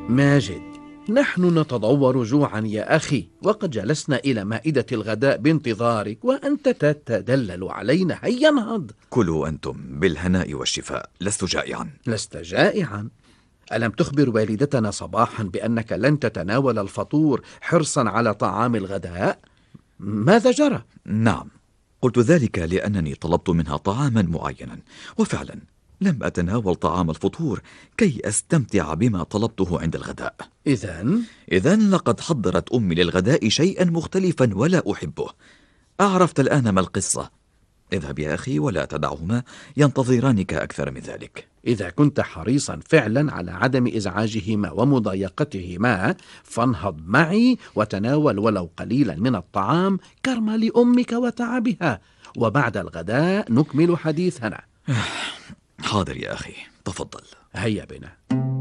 ماجد، نحن نتضور جوعا يا أخي، وقد جلسنا إلى مائدة الغداء بانتظارك وأنت تتدلل علينا. هيا انهض. كلوا أنتم بالهناء والشفاء، لست جائعا. لست جائعا؟ ألم تخبر والدتنا صباحا بأنك لن تتناول الفطور حرصا على طعام الغداء؟ ماذا جرى؟ نعم، قلت ذلك لأنني طلبت منها طعاما معينا، وفعلا لم أتناول طعام الفطور كي أستمتع بما طلبته عند الغداء. إذن لقد حضرت أمي للغداء شيئا مختلفا ولا أحبه. أعرفت الآن ما القصة. اذهب يا أخي ولا تدعهما ينتظرانك أكثر من ذلك. إذا كنت حريصا فعلا على عدم إزعاجهما ومضايقتهما، فانهض معي وتناول ولو قليلا من الطعام كرما لأمك وتعبها، وبعد الغداء نكمل حديثنا. حاضر يا أخي، تفضل. هيا بنا.